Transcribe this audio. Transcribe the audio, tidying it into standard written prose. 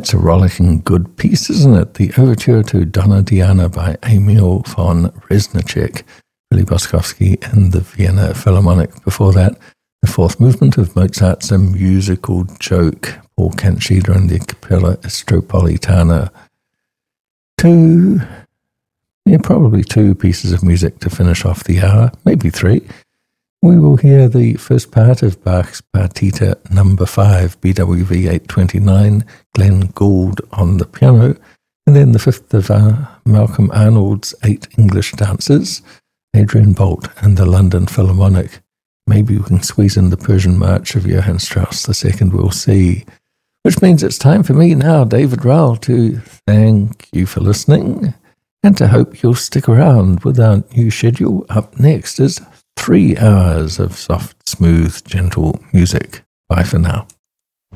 That's a rollicking good piece, isn't it? The Overture to Donna Diana by Emil von Reznicek, Billy Boskovsky and the Vienna Philharmonic. Before that, the fourth movement of Mozart's A Musical Joke, Paul Kantschieder and the Capella Estropolitana. Probably two pieces of music to finish off the hour, maybe three. We will hear the first part of Bach's Partita No. 5, BWV 829, Glenn Gould on the piano, and then the fifth of Malcolm Arnold's 8 English Dances, Adrian Bolt and the London Philharmonic. Maybe we can squeeze in the Persian March of Johann Strauss II, we'll see. Which means it's time for me now, David Rowell, to thank you for listening and to hope you'll stick around with our new schedule. Up next is 3 hours of soft, smooth, gentle music. Bye for now.